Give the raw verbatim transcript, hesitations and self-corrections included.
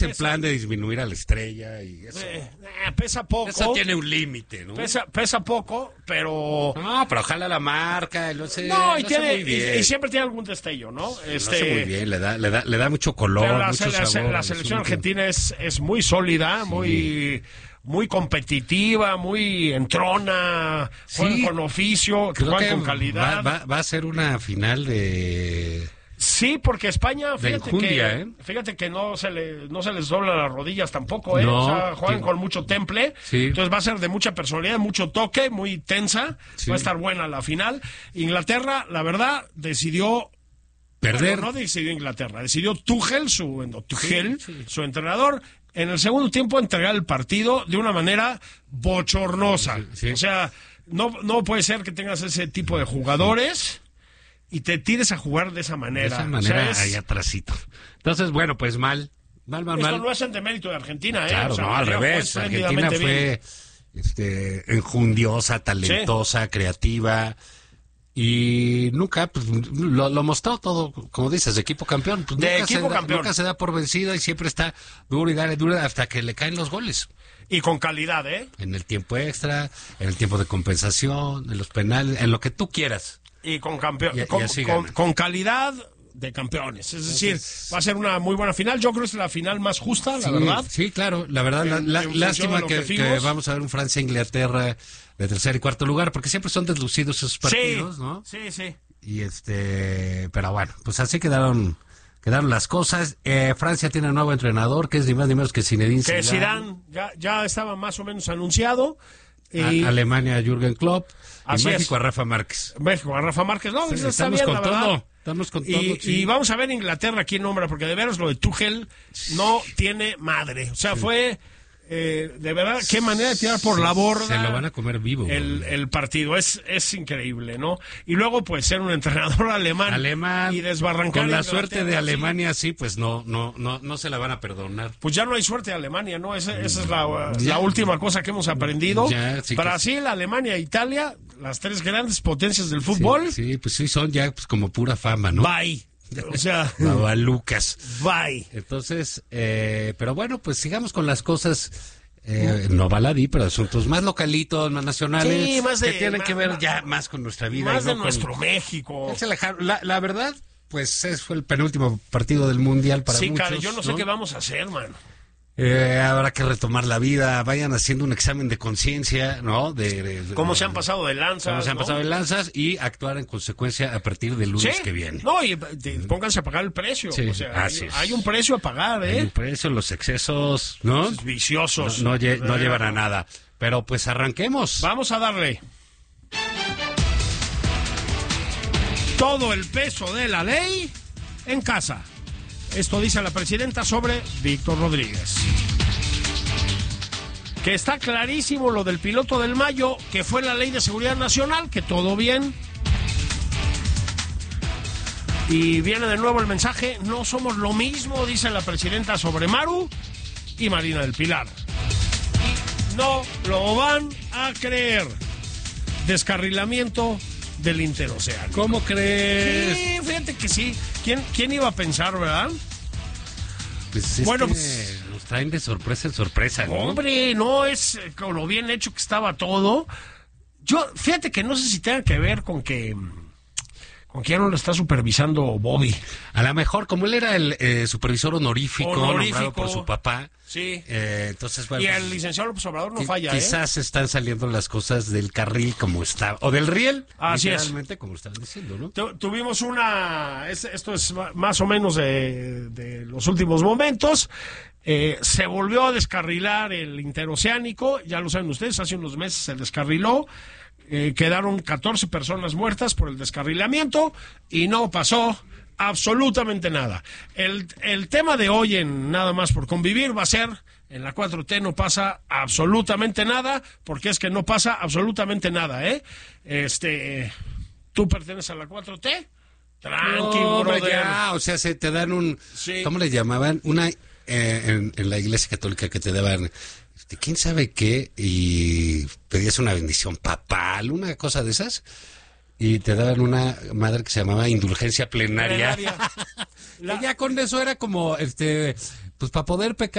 en plan de disminuir a la estrella y eso. Eh, eh, pesa poco. Eso tiene un límite, ¿no? Pesa, pesa poco, pero... No, pero ojalá la marca, lo sé, No, y, lo tiene, hace muy bien. y, y siempre tiene algún destello, ¿no? Lo Este, hace muy bien, le da, le da, le da mucho color, pero la, mucho la- sabor. la al selección asunto. argentina es, es muy sólida, muy... muy competitiva, muy entrona, juega Sí, con oficio, Creo juega que con calidad. Va, va, va a ser una final de... Sí, porque España, De fíjate enjundia, que ¿eh? fíjate que no se le no se les dobla las rodillas tampoco, ¿eh? No, O sea, juegan sí. con mucho temple. Sí. Entonces va a ser de mucha personalidad, mucho toque, muy tensa. Sí. Va a estar buena la final. Inglaterra, la verdad, decidió Perder. Bueno, no decidió Inglaterra, decidió Tuchel, su no, Tuchel, Sí, sí. su entrenador, en el segundo tiempo entregar el partido de una manera bochornosa. Sí, sí. O sea, no no puede ser que tengas ese tipo de jugadores y te tires a jugar de esa manera. De esa O manera, sea, es- ahí atrásito. Entonces, bueno, pues mal. Mal, mal, Esto mal. no es en demérito de Argentina, ¿eh? Claro, O sea, no, al Argentina fue revés. Argentina espléndidamente bien. fue este, enjundiosa, talentosa, creativa. Y nunca, pues, lo, lo mostró todo, como dices, de equipo campeón. Pues, De nunca equipo se da, campeón. Nunca se da por vencido y siempre está duro y dale duro hasta que le caen los goles. Y con calidad, ¿eh? En el tiempo extra, en el tiempo de compensación, en los penales, en lo que tú quieras. Y con campeón, Y- y con, así con- gana. con calidad de campeones. Es decir, va a ser una muy buena final. Yo creo que es la final más justa, la Sí, verdad. sí, claro, la verdad, la- En- la- en función lástima de lo que, que que fuimos. vamos a ver un Francia-Inglaterra de tercer y cuarto lugar, porque siempre son deslucidos esos partidos, sí, ¿no? sí, sí. Y este, pero bueno, pues así quedaron, quedaron las cosas. Eh, Francia tiene un nuevo entrenador, que es ni más ni menos que Zinedine Que Zidane. Zidane ya, ya estaba más o menos anunciado. A- Y Alemania, Jürgen Klopp. Y Así México, es. a Rafa Márquez. México, a Rafa Márquez. No, Sí, eso está estamos bien, con la verdad. todo, estamos con y, todo, sí. y vamos a ver Inglaterra quién nombra, porque de veras lo de Tuchel no tiene madre. O sea, fue eh, de verdad qué manera de tirar por la borda. Se lo van a comer vivo. El, el partido es, es increíble, ¿no? Y luego, pues, ser un entrenador alemán, Alemán, y desbarrancar con la a suerte de Inglaterra, sí. Alemania, sí, pues no, no, no, no se la van a perdonar. Pues ya no hay suerte de Alemania, ¿no? Esa, esa es la, Ya. la última cosa que hemos aprendido. Ya, sí que Brasil, Alemania, Italia, las tres grandes potencias del fútbol. Sí, sí, pues sí, son ya pues, como pura fama, ¿no? Bye. O sea, Babalucas. bye. Entonces, eh, pero bueno, pues sigamos con las cosas, eh, no baladí, pero asuntos más localitos, más nacionales, Sí, más de- que tienen más- que ver más- ya más con nuestra vida. Más y de no con- nuestro México. Ya se alejaron. La, la verdad, pues ese fue el penúltimo partido del Mundial para Sí, muchos. cara, yo no sé qué vamos a hacer, man. Eh, habrá que retomar la vida, vayan haciendo un examen de conciencia, ¿no? De, de- de- ¿Cómo se han pasado de lanzas? cómo se han ¿no? pasado de lanzas y actuar en consecuencia a partir del lunes Sí. que viene. No, y te- pónganse a pagar el precio. Sí, O sea, así hay, es. hay un precio a pagar, El ¿eh? precio, los excesos, ¿no? Esos viciosos. No, no lle- no Eh, llevan a nada. Pero pues arranquemos. Vamos a darle. Todo el peso de la ley en casa. Esto dice la presidenta sobre Víctor Rodríguez. Que está clarísimo lo del piloto del Mayo, que fue la ley de seguridad nacional, que todo bien. Y viene de nuevo el mensaje, no somos lo mismo, dice la presidenta sobre Maru y Marina del Pilar. Y no lo van a creer. Descarrilamiento del interoceánico. ¿Cómo crees? Sí, fíjate que sí. ¿Quién, quién iba a pensar, verdad? Pues es Bueno, que pues- nos traen de sorpresa en sorpresa, ¿no? Hombre, no es eh, con lo bien hecho que estaba todo. Yo, fíjate que no sé si tenga que ver con que con que ya no lo está supervisando Bobby. A lo mejor, como él era el eh, supervisor honorífico, Honorífico. nombrado por su papá, Sí. eh, entonces, bueno, Y pues, el licenciado López Obrador no qui- falla, ¿eh? quizás están saliendo las cosas del carril como está, o del riel, Así es. literalmente, como estaban diciendo, ¿no? Tu- Tuvimos una... es- Esto es ma- más o menos de, de los últimos momentos. Eh, se volvió a descarrilar el interoceánico. Ya lo saben ustedes, hace unos meses se descarriló. Eh, quedaron catorce personas muertas por el descarrilamiento y no pasó absolutamente nada. El, el tema de hoy en Nada Más por Convivir va a ser, en la cuatro T no pasa absolutamente nada, porque es que no pasa absolutamente nada, ¿eh? Este, ¿tú perteneces a la cuatro T? Tranqui, No, hombre, brother. ya, o sea, se te dan un, Sí. ¿cómo le llamaban? Una, eh, en, en la iglesia católica que te daban, este, quién sabe qué, y pedías una bendición papal, una cosa de esas, y te daban una madre que se llamaba indulgencia plenaria. Plenaria. La- Y ya con eso era como, este, pues para poder pecar.